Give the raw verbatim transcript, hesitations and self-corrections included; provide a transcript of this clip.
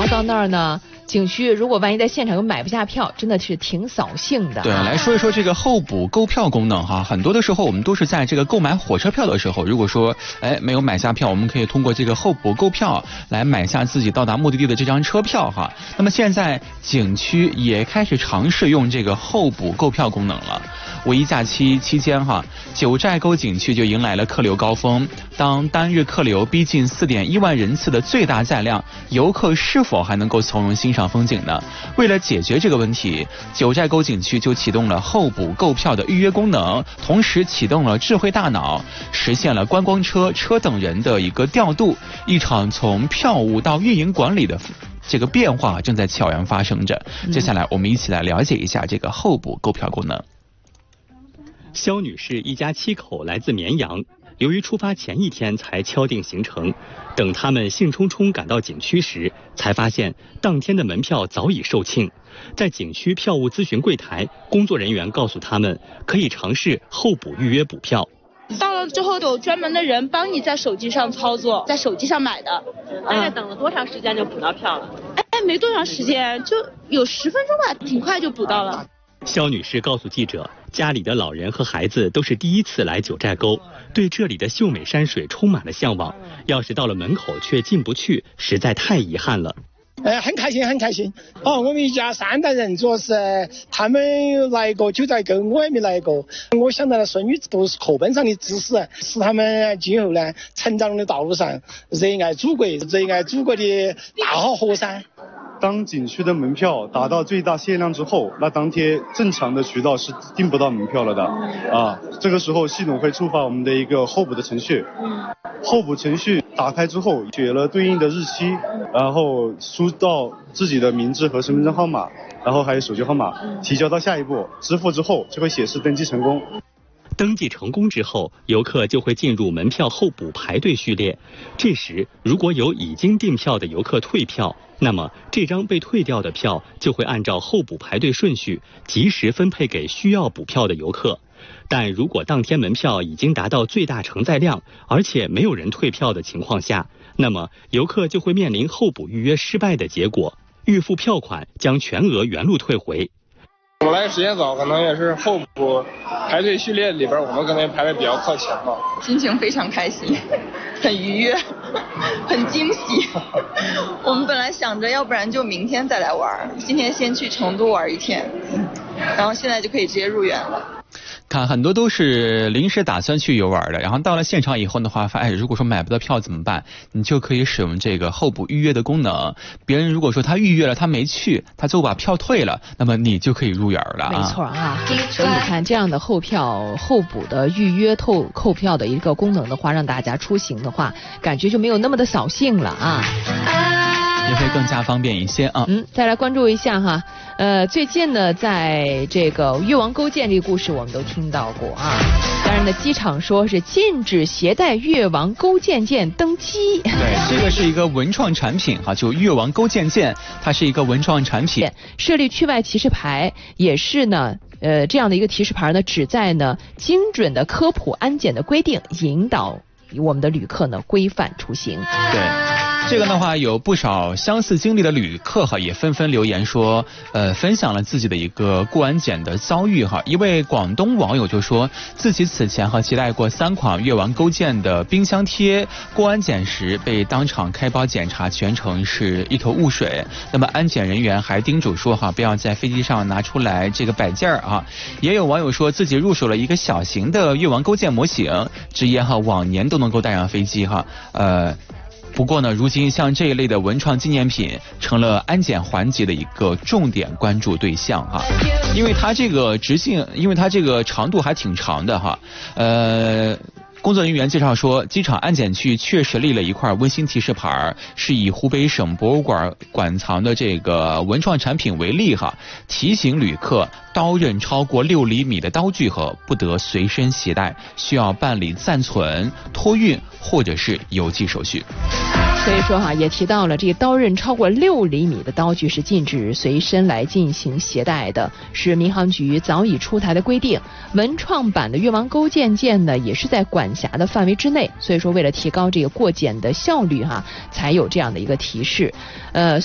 后到那儿呢，景区如果万一在现场又买不下票，真的是挺扫兴的。 对，来说一说这个候补购票功能哈。很多的时候我们都是在这个购买火车票的时候，如果说哎没有买下票，我们可以通过这个候补购票来买下自己到达目的地的这张车票哈。那么现在景区也开始尝试用这个候补购票功能了。五一假期期间哈，九寨沟景区就迎来了客流高峰。当单日客流逼近 四点一万人次的最大载量，游客是否还能够从容欣赏风景呢？为了解决这个问题，九寨沟景区就启动了候补购票的预约功能，同时启动了智慧大脑，实现了观光车车等人的一个调度。一场从票务到运营管理的这个变化正在悄然发生着。接下来我们一起来了解一下这个候补购票功能。 肖女士一家七口来自绵阳，由于出发前一天才敲定行程，等他们兴冲冲赶到景区时，才发现当天的门票早已售罄。在景区票务咨询柜台，工作人员告诉他们可以尝试候补预约补票。 到了之后有专门的人帮你在手机上操作，在手机上买的。 大概等了多长时间就补到票了？ 哎，没多长时间，就有十分钟吧，挺快就补到了。 肖女士告诉记者，家里的老人和孩子都是第一次来九寨沟，对这里的秀美山水充满了向往。要是到了门口却进不去，实在太遗憾了。 呃，很开心，很开心。哦，我们一家三代人，主要是他们来过九寨沟，我也没来过。我想到了孙女都是课本上的知识，使他们今后呢成长的道路上热爱祖国，热爱祖国的大好河山。 当景区的门票达到最大限量之后，那当天正常的渠道是订不到门票了的啊。这个时候系统会触发我们的一个候补的程序，候补程序打开之后，写了对应的日期，然后输到自己的名字和身份证号码，然后还有手机号码，提交到下一步，支付之后就会显示登记成功。 登记成功之后，游客就会进入门票候补排队序列。这时，如果有已经订票的游客退票，那么这张被退掉的票就会按照候补排队顺序及时分配给需要补票的游客。但如果当天门票已经达到最大承载量，而且没有人退票的情况下，那么游客就会面临候补预约失败的结果，预付票款将全额原路退回。 我来时间早，可能也是候补排队序列里边我们可能排的比较靠前吧。 心情非常开心，很愉悦，很惊喜。我们本来想着要不然就明天再来玩，今天先去成都玩一天，然后现在就可以直接入园了。 看很多都是临时打算去游玩的，然后到了现场以后的话，发现如果说买不到票怎么办？你就可以使用这个候补预约的功能。别人如果说他预约了，他没去，他就把票退了，那么你就可以入园了啊。 没错啊，所以你看这样的候票候补的预约透购票的一个功能的话，让大家出行的话，感觉就没有那么的扫兴了啊。 也会更加方便一些啊。 嗯，再来关注一下哈，呃，最近呢，在这个越王勾践这个故事我们都听到过啊。当然呢，机场说是禁止携带越王勾践舰登机。 对，这个是一个文创产品哈，就越王勾践舰，它是一个文创产品。 设立区外提示牌也是呢。呃，这样的一个提示牌呢，旨在呢精准的科普安检的规定，引导我们的旅客呢规范出行。 对。这个的话，有不少相似经历的旅客哈，也纷纷留言说，呃，分享了自己的一个过安检的遭遇哈。一位广东网友就说，自己此前哈携带过三款越王勾践的冰箱贴，过安检时被当场开包检查，全程是一头雾水。那么安检人员还叮嘱说哈，不要在飞机上拿出来这个摆件儿啊。也有网友说自己入手了一个小型的越王勾践模型，直言哈往年都能够带上飞机哈，呃。不过呢，如今像这一类的文创纪念品成了安检环节的一个重点关注对象哈，因为它这个直径，因为它这个长度还挺长的哈，呃。工作人员介绍说，机场安检区确实立了一块温馨提示牌，是以湖北省博物馆馆藏的这个文创产品为例哈，提醒旅客刀刃超过六厘米的刀具和不得随身携带，需要办理暂存、托运或者是邮寄手续。 所以说哈，也提到了这个刀刃超过六厘米的刀具是禁止随身来进行携带的，是民航局早已出台的规定。文创版的越王勾践舰呢，也是在管辖的范围之内，所以说为了提高这个过检的效率哈，才有这样的一个提示。呃。